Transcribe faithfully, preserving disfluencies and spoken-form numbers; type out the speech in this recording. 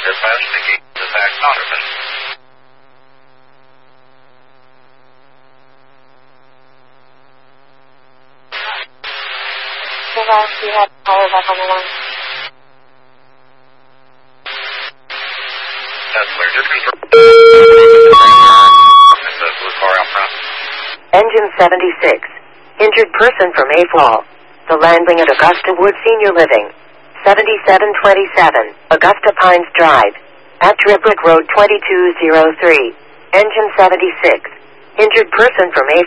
Dispatch, Nikki, dispatch Saunderson. Device, you have power back on the line. That's clear. Just confirm. This is Blue Car out front. Engine seventy-six. Injured person from A F A L. The landing at Augusta Wood Senior Living. seventy-seven twenty-seven, Augusta Pines Drive. At Tribrick Road twenty-two oh three. Engine seventy-six. Injured person from A F A L.